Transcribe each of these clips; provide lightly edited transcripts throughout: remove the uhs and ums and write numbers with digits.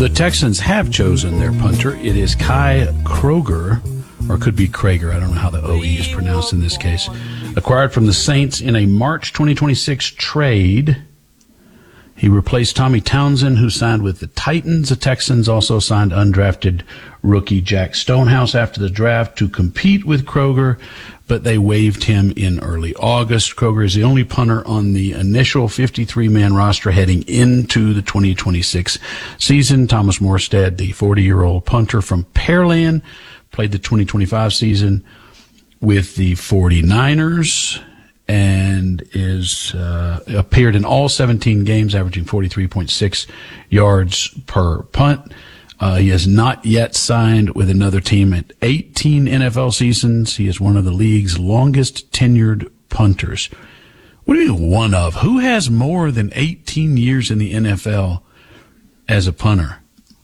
The Texans have chosen their punter. It is Kai Kroger, or could be Krager. I don't know how the OE is pronounced in this case. Acquired from the Saints in a March 2026 trade. He replaced Tommy Townsend, who signed with the Titans. The Texans also signed undrafted rookie Jack Stonehouse after the draft to compete with Kroger, but they waived him in early August. Kroger is the only punter on the initial 53-man roster heading into the 2026 season. Thomas Morstead, the 40-year-old punter from Pearland, played the 2025 season with the 49ers and appeared in all 17 games, averaging 43.6 yards per punt. He has not yet signed with another team at 18 NFL seasons. He is one of the league's longest tenured punters. What do you mean one of? Who has more than 18 years in the NFL as a punter?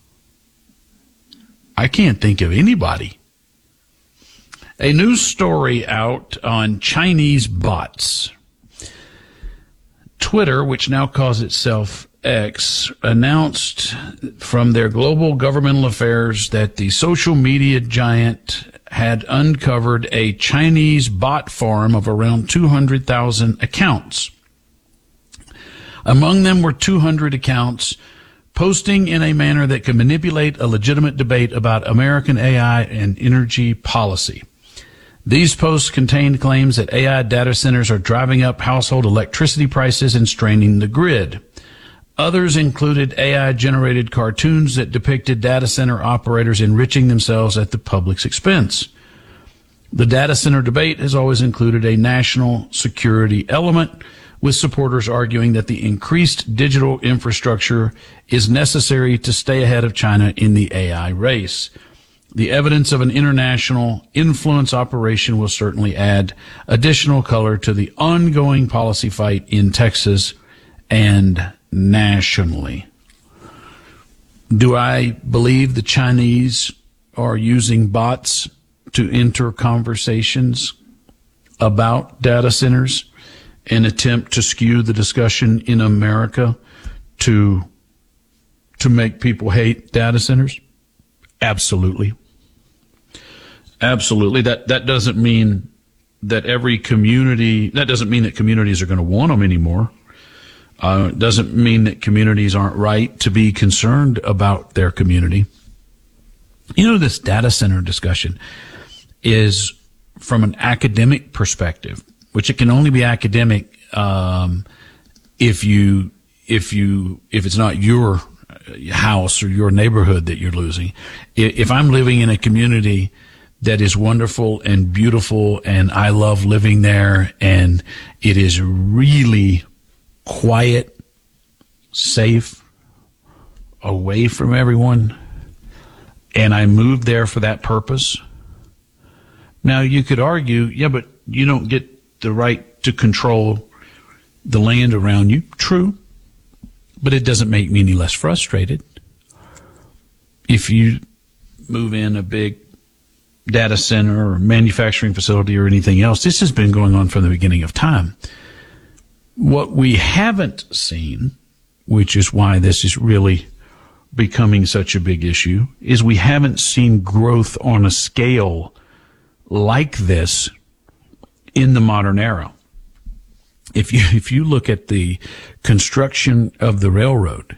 I can't think of anybody. A news story out on Chinese bots. Twitter, which now calls itself X, announced from their global governmental affairs that the social media giant had uncovered a Chinese bot farm of around 200,000 accounts. Among them were 200 accounts posting in a manner that could manipulate a legitimate debate about American AI and energy policy. These posts contained claims that AI data centers are driving up household electricity prices and straining the grid. Others included AI-generated cartoons that depicted data center operators enriching themselves at the public's expense. The data center debate has always included a national security element, with supporters arguing that the increased digital infrastructure is necessary to stay ahead of China in the AI race. The evidence of an international influence operation will certainly add additional color to the ongoing policy fight in Texas and nationally. Do I believe the Chinese are using bots to enter conversations about data centers and attempt to skew the discussion in America to make people hate data centers? Absolutely. Absolutely. That doesn't mean that that doesn't mean that communities are going to want them anymore. It doesn't mean that communities aren't right to be concerned about their community. You know, this data center discussion is from an academic perspective, which it can only be academic if it's not your house or your neighborhood that you're losing. If I'm living in a community that is wonderful and beautiful and I love living there and it is really quiet, safe, away from everyone, and I moved there for that purpose. Now, you could argue, yeah, but you don't get the right to control the land around you. True. But it doesn't make me any less frustrated. If you move in a big data center or manufacturing facility or anything else, this has been going on from the beginning of time. What we haven't seen, which is why this is really becoming such a big issue, is we haven't seen growth on a scale like this in the modern era. If you look at the construction of the railroad,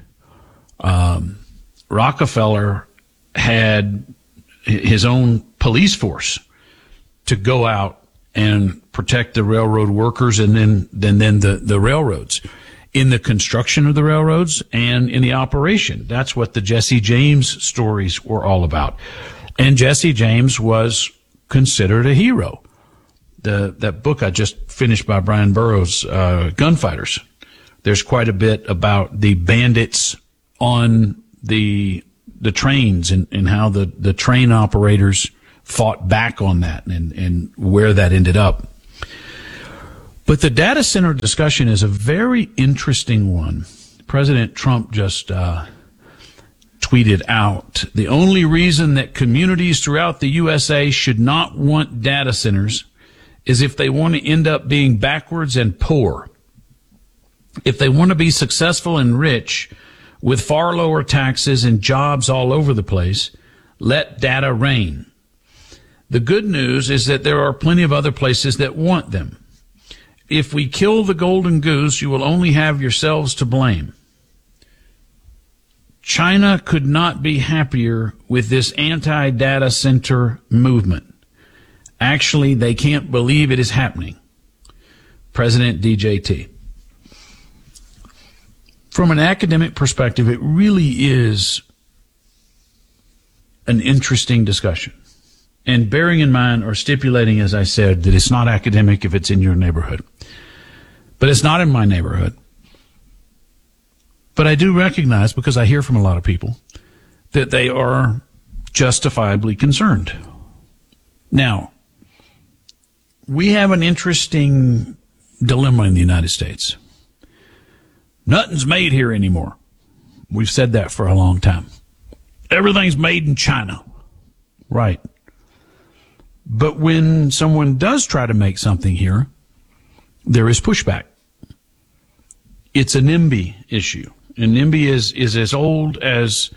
Rockefeller had his own police force to go out and protect the railroad workers and then the railroads in the construction of the railroads and in the operation. That's what the Jesse James stories were all about. And Jesse James was considered a hero. That book I just finished by Brian Burroughs, Gunfighters, there's quite a bit about the bandits on the trains and how the train operators fought back on that and where that ended up. But the data center discussion is a very interesting one. President Trump just tweeted out, the only reason that communities throughout the USA should not want data centers is if they want to end up being backwards and poor. If they want to be successful and rich, with far lower taxes and jobs all over the place. Let data reign. The good news is that there are plenty of other places that want them. If we kill the golden goose, you will only have yourselves to blame. China could not be happier with this anti-data center movement. Actually, they can't believe it is happening. President DJT. From an academic perspective, it really is an interesting discussion. And bearing in mind or stipulating, as I said, that it's not academic if it's in your neighborhood. But it's not in my neighborhood. But I do recognize, because I hear from a lot of people, that they are justifiably concerned. Now, we have an interesting dilemma in the United States. Nothing's made here anymore. We've said that for a long time. Everything's made in China. Right. But when someone does try to make something here, there is pushback. It's a NIMBY issue. And NIMBY is as old as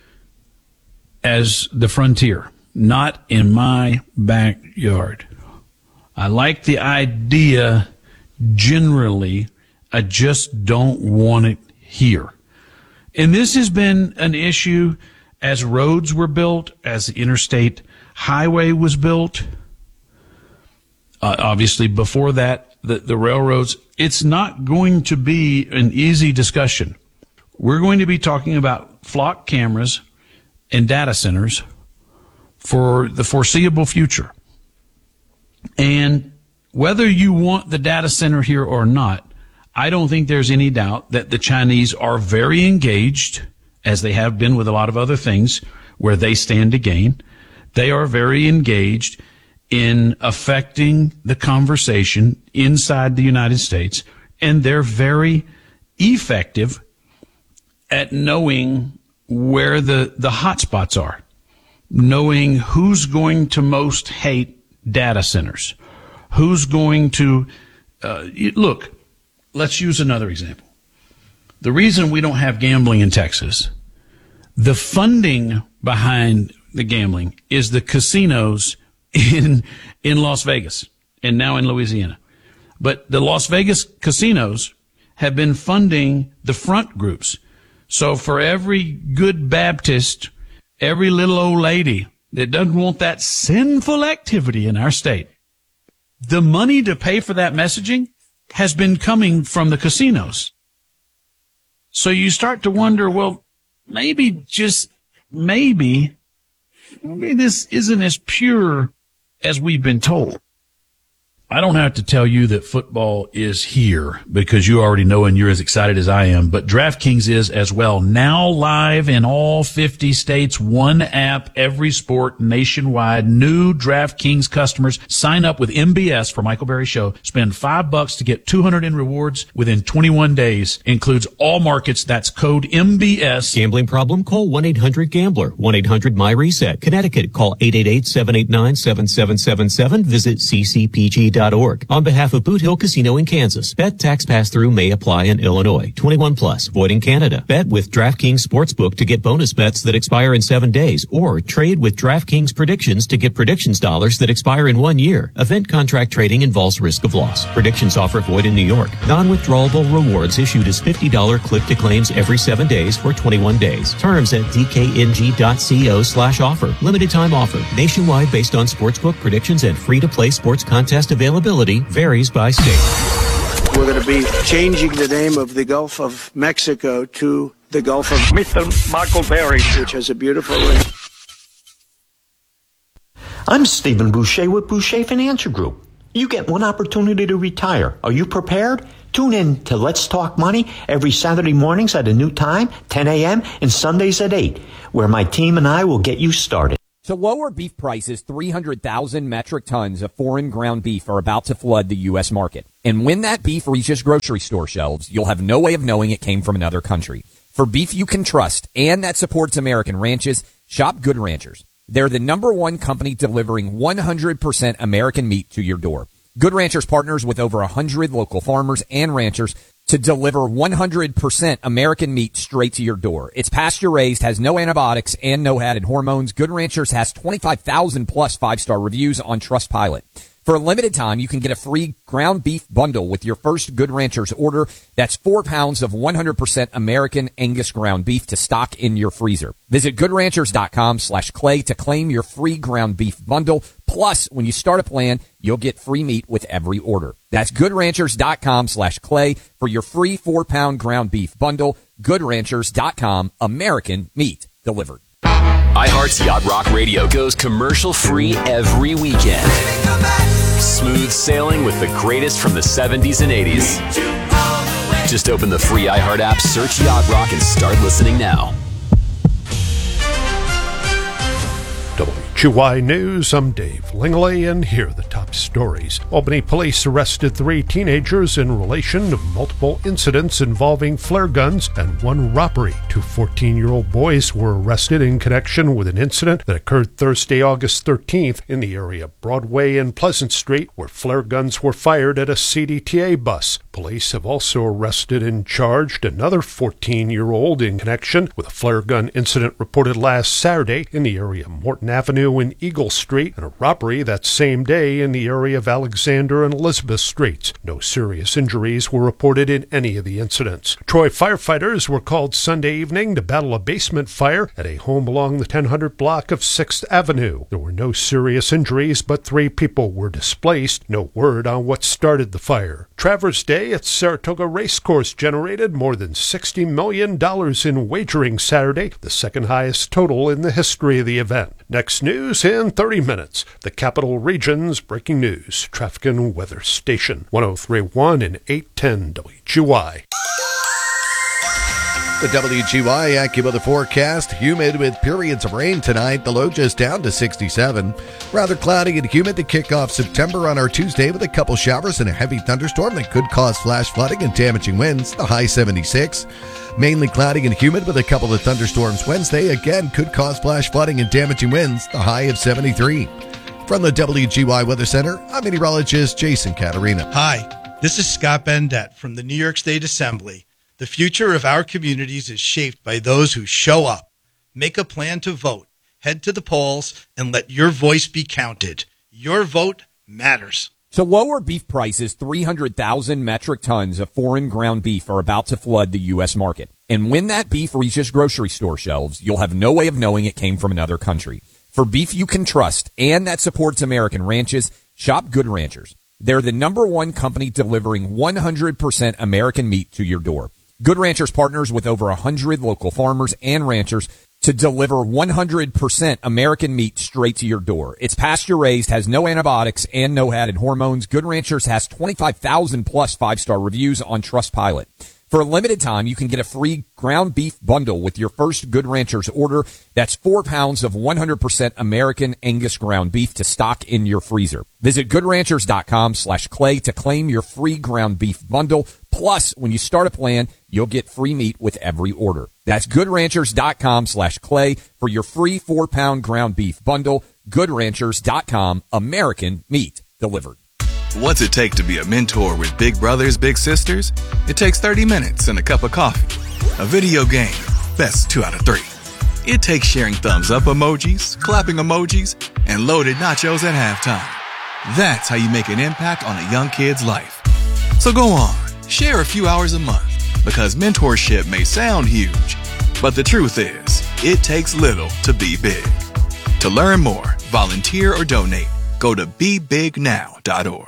the frontier. Not in my backyard. I like the idea generally. I just don't want it here. And this has been an issue as roads were built, as the interstate highway was built. Obviously, before that, the railroads. It's not going to be an easy discussion. We're going to be talking about flock cameras and data centers for the foreseeable future. And whether you want the data center here or not, I don't think there's any doubt that the Chinese are very engaged, as they have been with a lot of other things where they stand to gain. They are very engaged in affecting the conversation inside the United States, and they're very effective at knowing where the hot spots are, knowing who's going to most hate data centers, who's going to look. Let's use another example. The reason we don't have gambling in Texas, the funding behind the gambling is the casinos in Las Vegas and now in Louisiana. But the Las Vegas casinos have been funding the front groups. So for every good Baptist, every little old lady that doesn't want that sinful activity in our state, the money to pay for that messaging has been coming from the casinos. So you start to wonder, well, maybe this isn't as pure as we've been told. I don't have to tell you that football is here because you already know and you're as excited as I am, but DraftKings is as well. Now live in all 50 states, one app, every sport nationwide. New DraftKings customers sign up with MBS for Michael Berry Show. Spend $5 to get $200 in rewards within 21 days. Includes all markets. That's code MBS. Gambling problem? Call 1-800-GAMBLER. 1-800-MY-RESET. Connecticut, call 888-789-7777. Visit ccpg.org. On behalf of Boot Hill Casino in Kansas, bet tax pass-through may apply in Illinois. 21 plus, void in Canada. Bet with DraftKings Sportsbook to get bonus bets that expire in 7 days, or trade with DraftKings Predictions to get predictions dollars that expire in 1 year. Event contract trading involves risk of loss. Predictions offer void in New York. Non-withdrawable rewards issued as $50 click-to-claims every 7 days for 21 days. Terms at dkng.co/offer. Limited time offer. Nationwide based on sportsbook predictions and free-to-play sports contest availability varies by state. We're going to be changing the name of the Gulf of Mexico to the Gulf of Mr. Michael Berry, which has a beautiful ring. I'm Stephen Boucher with Boucher Financial Group. You get one opportunity to retire. Are you prepared? Tune in to Let's Talk Money every Saturday mornings at a new time, 10 a.m., and Sundays at 8, where my team and I will get you started. To lower beef prices, 300,000 metric tons of foreign ground beef are about to flood the U.S. market. And when that beef reaches grocery store shelves, you'll have no way of knowing it came from another country. For beef you can trust and that supports American ranches, shop Good Ranchers. They're the #1 company delivering 100% American meat to your door. Good Ranchers partners with over 100 local farmers and ranchers to deliver 100% American meat straight to your door. It's pasture raised, has no antibiotics and no added hormones. Good Ranchers has 25,000 plus 5-star reviews on Trustpilot. For a limited time, you can get a free ground beef bundle with your first Good Ranchers order. That's 4 pounds of 100% American Angus ground beef to stock in your freezer. Visit goodranchers.com/clay to claim your free ground beef bundle. Plus, when you start a plan, you'll get free meat with every order. That's goodranchers.com/clay for your free 4-pound ground beef bundle. Goodranchers.com, American meat delivered. iHeart's Yacht Rock Radio goes commercial-free every weekend. Smooth sailing with the greatest from the 70s and 80s. Just open the free iHeart app, search Yacht Rock, and start listening now. WQI News, I'm Dave Langley, and here are the top stories. Albany police arrested 3 teenagers in relation to multiple incidents involving flare guns and 1 robbery. 2 14-year-old boys were arrested in connection with an incident that occurred Thursday, August 13th in the area of Broadway and Pleasant Street, where flare guns were fired at a CDTA bus. Police have also arrested and charged another 14-year-old in connection with a flare gun incident reported last Saturday in the area of Morton Avenue and Eagle Street, and a robbery that same day in the area of Alexander and Elizabeth Streets. No serious injuries were reported in any of the incidents. Troy firefighters were called Sunday evening to battle a basement fire at a home along the 1000 block of 6th Avenue. There were no serious injuries, but 3 people were displaced. No word on what started the fire. Travers Day at Saratoga Racecourse generated more than $60 million in wagering Saturday, the second highest total in the history of the event. Next news in 30 minutes. The Capital Region's breaking news. Traffic and weather station 103.1 and 810 WQI. The WGY AccuWeather forecast, humid with periods of rain tonight. The low just down to 67. Rather cloudy and humid to kick off September on our Tuesday with a couple showers and a heavy thunderstorm that could cause flash flooding and damaging winds. The high 76. Mainly cloudy and humid with a couple of thunderstorms Wednesday. Again, could cause flash flooding and damaging winds. The high of 73. From the WGY Weather Center, I'm meteorologist Jason Caterina. Hi, this is Scott Bendett from the New York State Assembly. The future of our communities is shaped by those who show up. Make a plan to vote. Head to the polls and let your voice be counted. Your vote matters. To lower beef prices, 300,000 metric tons of foreign ground beef are about to flood the U.S. market. And when that beef reaches grocery store shelves, you'll have no way of knowing it came from another country. For beef you can trust and that supports American ranches, shop Good Ranchers. They're the #1 company delivering 100% American meat to your door. Good Ranchers partners with over 100 local farmers and ranchers to deliver 100% American meat straight to your door. It's pasture raised, has no antibiotics and no added hormones. Good Ranchers has 25,000 plus 5-star reviews on Trustpilot. For a limited time, you can get a free ground beef bundle with your first Good Ranchers order. That's 4 pounds of 100% American Angus ground beef to stock in your freezer. Visit goodranchers.com/clay to claim your free ground beef bundle. Plus, when you start a plan, you'll get free meat with every order. That's goodranchers.com/clay for your free 4-pound ground beef bundle. Goodranchers.com, American meat delivered. What's it take to be a mentor with big brothers, big sisters? It takes 30 minutes and a cup of coffee. A video game, best 2 out of 3. It takes sharing thumbs up emojis, clapping emojis, and loaded nachos at halftime. That's how you make an impact on a young kid's life. So go on, share a few hours a month, because mentorship may sound huge, but the truth is, it takes little to be big. To learn more, volunteer, or donate, go to BeBigNow.org.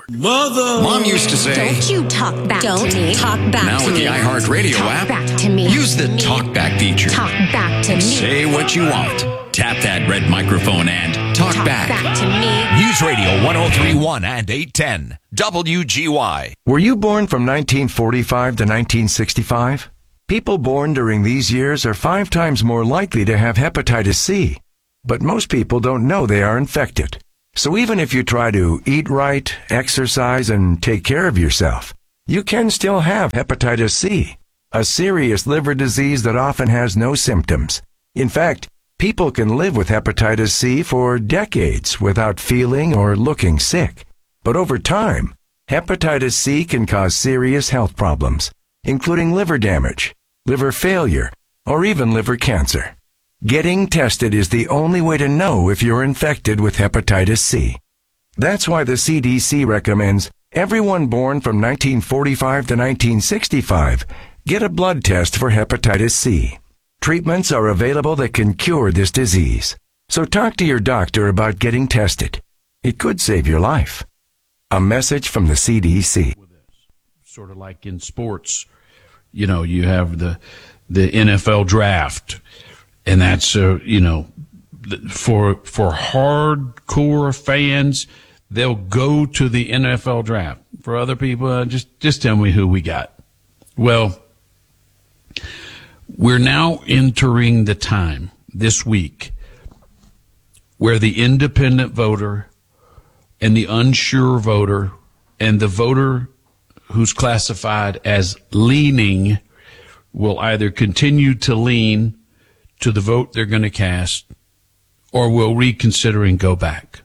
Mom used to say, "Don't you talk back to me." Don't talk back now to me. Now with the iHeartRadio app, back to me. Use the TalkBack feature. Talk back to me. Say what you want. Tap that red microphone and talk back. Back to me. News Radio 103.1 and 810 WGY. Were you born from 1945 to 1965? People born during these years are 5 times more likely to have hepatitis C. But most people don't know they are infected. So even if you try to eat right, exercise, and take care of yourself, you can still have hepatitis C, a serious liver disease that often has no symptoms. In fact, people can live with hepatitis C for decades without feeling or looking sick. But over time, hepatitis C can cause serious health problems, including liver damage, liver failure, or even liver cancer. Getting tested is the only way to know if you're infected with hepatitis C. That's why the CDC recommends everyone born from 1945 to 1965 get a blood test for hepatitis C. Treatments are available that can cure this disease. So talk to your doctor about getting tested. It could save your life. A message from the CDC. Sort of like in sports, you know, you have the NFL draft, and that's for hardcore fans, they'll go to the NFL draft. For other people, just tell me who we got. Well, we're now entering the time this week where the independent voter and the unsure voter and the voter who's classified as leaning will either continue to lean to the vote they're going to cast or will reconsider and go back.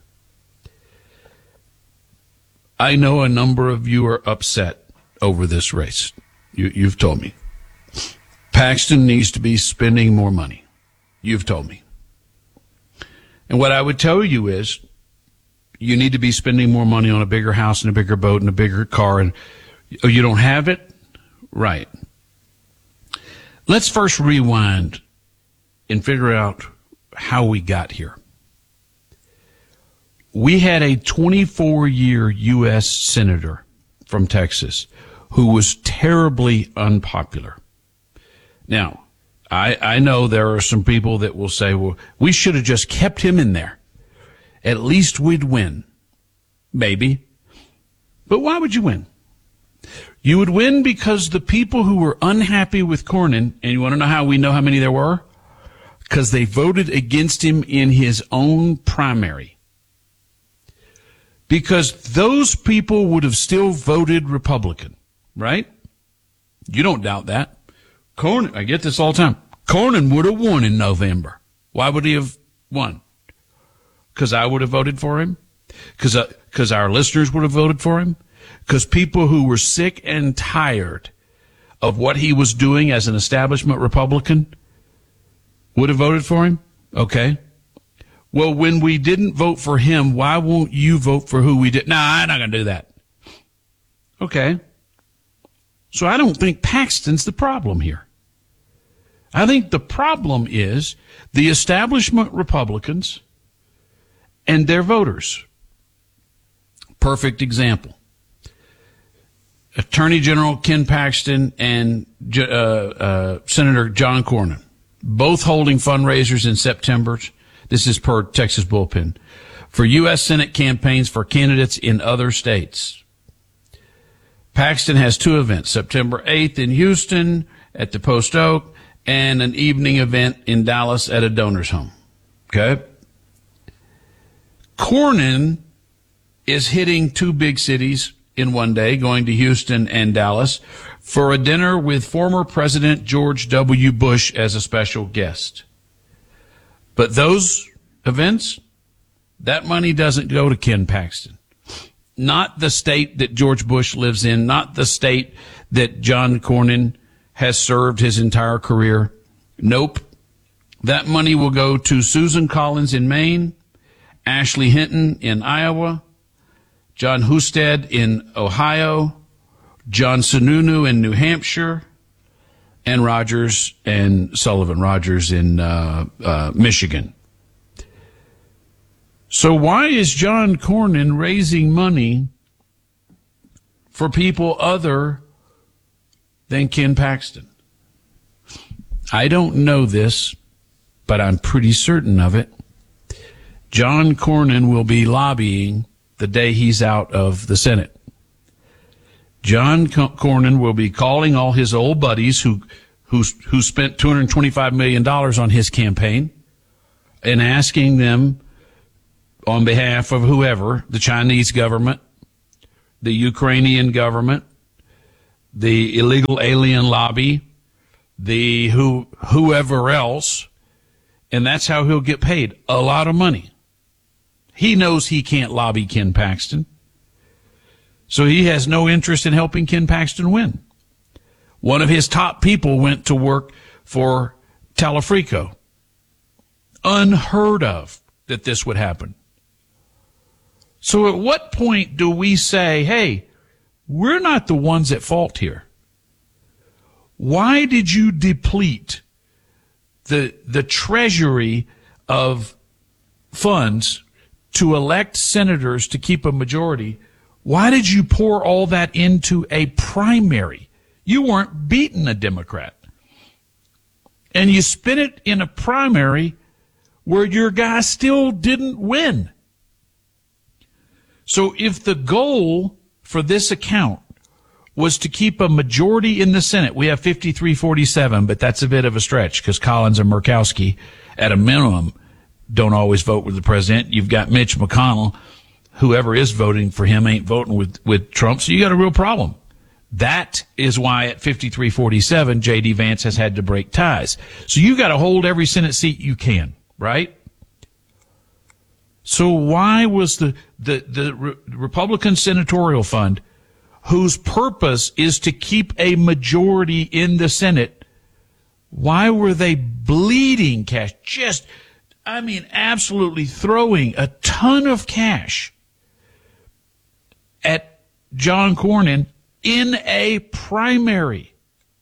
I know a number of you are upset over this race. You've told me. Paxton needs to be spending more money. You've told me. And what I would tell you is you need to be spending more money on a bigger house and a bigger boat and a bigger car. And you don't have it? Right. Let's first rewind and figure out how we got here. We had a 24-year U.S. senator from Texas who was terribly unpopular. Now, I know there are some people that will say, well, we should have just kept him in there. At least we'd win. Maybe. But why would you win? You would win because the people who were unhappy with Cornyn, and you want to know how we know how many there were? Because they voted against him in his own primary. Because those people would have still voted Republican, right? You don't doubt that. Cornyn, I get this all the time. Cornyn would have won in November. Why would he have won? Because I would have voted for him? Because our listeners would have voted for him? Because people who were sick and tired of what he was doing as an establishment Republican would have voted for him? Okay. Well, when we didn't vote for him, why won't you vote for who we did? No, I'm not going to do that. Okay. So I don't think Paxton's the problem here. I think the problem is the establishment Republicans and their voters. Perfect example. Attorney General Ken Paxton and Senator John Cornyn, both holding fundraisers in September. This is per Texas Bullpen, for U.S. Senate campaigns for candidates in other states. Paxton has two events, September 8th in Houston at the Post Oak and an evening event in Dallas at a donor's home. Okay? Cornyn is hitting two big cities in one day, going to Houston and Dallas for a dinner with former President George W. Bush as a special guest. But those events, that money doesn't go to Ken Paxton. Not the state that George Bush lives in, not the state that John Cornyn has served his entire career. Nope. That money will go to Susan Collins in Maine, Ashley Hinton in Iowa, John Husted in Ohio, John Sununu in New Hampshire, and Rogers and Sullivan Rogers in Michigan. So why is John Cornyn raising money for people other than Ken Paxton? I don't know this, but I'm pretty certain of it. John Cornyn will be lobbying the day he's out of the Senate. John Cornyn will be calling all his old buddies who spent $225 million on his campaign and asking them on behalf of whoever, the Chinese government, the Ukrainian government, the illegal alien lobby, the whoever else, and that's how he'll get paid a lot of money. He knows he can't lobby Ken Paxton, so he has no interest in helping Ken Paxton win. One of his top people went to work for Talafrico. Unheard of that this would happen. So at what point do we say, hey, we're not the ones at fault here? Why did you deplete the treasury of funds to elect senators to keep a majority? Why did you pour all that into a primary? You weren't beating a Democrat. And you spent it in a primary where your guy still didn't win. So if the goal for this account was to keep a majority in the Senate, we have 53-47, but that's a bit of a stretch because Collins and Murkowski, at a minimum, don't always vote with the president. You've got Mitch McConnell. Whoever is voting for him ain't voting with Trump, so you got a real problem. That is why at 53-47, J.D. Vance has had to break ties. So you got to hold every Senate seat you can, right? So why was the Republican Senatorial Fund, whose purpose is to keep a majority in the Senate, why were they bleeding cash? Absolutely throwing a ton of cash at John Cornyn in a primary.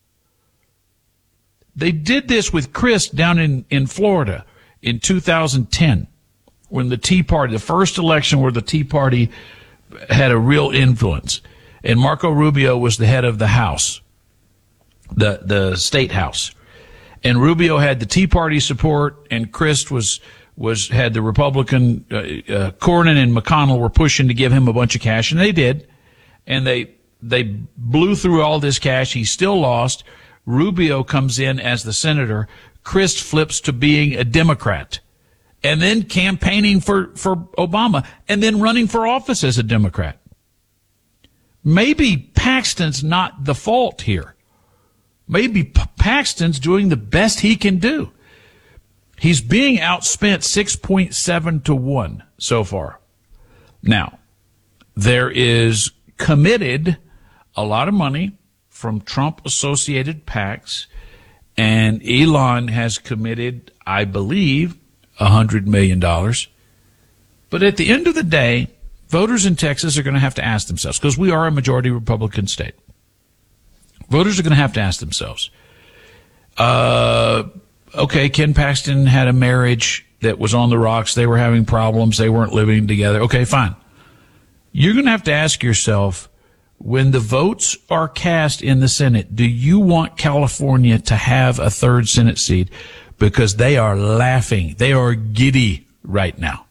They did this with Crist down in Florida in 2010 when the Tea Party, the first election where the Tea Party had a real influence. And Marco Rubio was the head of the House, the state House. And Rubio had the Tea Party support, and Crist had the Republican, Cornyn and McConnell were pushing to give him a bunch of cash, and they did. And they blew through all this cash. He still lost. Rubio comes in as the senator. Crist flips to being a Democrat and then campaigning for Obama and then running for office as a Democrat. Maybe Paxton's not the fault here. Maybe Paxton's doing the best he can do. He's being outspent 6.7 to 1 so far. Now, there is committed a lot of money from Trump-associated PACs, and Elon has committed, I believe, $100 million. But at the end of the day, voters in Texas are going to have to ask themselves, because we are a majority Republican state. Voters are going to have to ask themselves, okay, Ken Paxton had a marriage that was on the rocks. They were having problems. They weren't living together. Okay, fine. You're going to have to ask yourself, when the votes are cast in the Senate, do you want California to have a third Senate seat? Because they are laughing. They are giddy right now.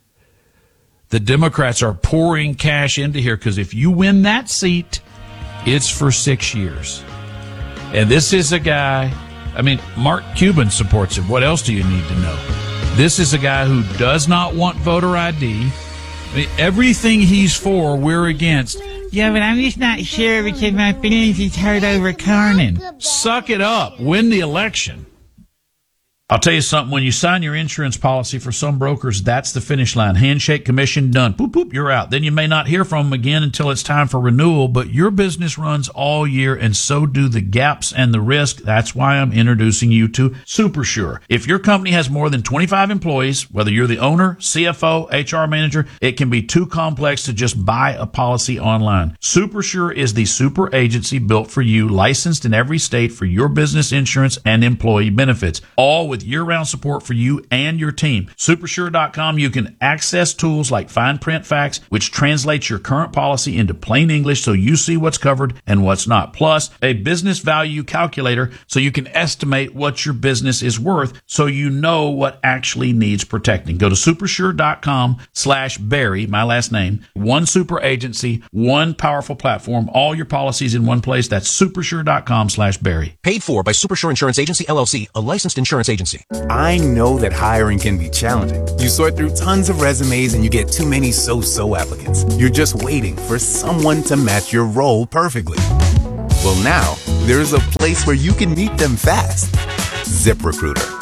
The Democrats are pouring cash into here because if you win that seat, it's for 6 years. And this is a guy, Mark Cuban supports him. What else do you need to know? This is a guy who does not want voter ID. Everything he's for, we're against. Yeah, but I'm just not sure because my feelings is hurt over Cornyn. Suck it up. Win the election. I'll tell you something. When you sign your insurance policy, for some brokers, that's the finish line. Handshake, commission, done. Boop, boop, you're out. Then you may not hear from them again until it's time for renewal, but your business runs all year, and so do the gaps and the risk. That's why I'm introducing you to SuperSure. If your company has more than 25 employees, whether you're the owner, CFO, HR manager, it can be too complex to just buy a policy online. SuperSure is the super agency built for you, licensed in every state for your business insurance and employee benefits, all with year-round support for you and your team. Supersure.com, you can access tools like fine print facts, which translates your current policy into plain English so you see what's covered and what's not. Plus, a business value calculator so you can estimate what your business is worth so you know what actually needs protecting. Go to supersure.com/Barry, my last name. One super agency, one powerful platform, all your policies in one place. That's supersure.com/Barry. Paid for by Supersure Insurance Agency, LLC, a licensed insurance agency. I know that hiring can be challenging. You sort through tons of resumes and you get too many so-so applicants. You're just waiting for someone to match your role perfectly. Well, now there's a place where you can meet them fast. ZipRecruiter.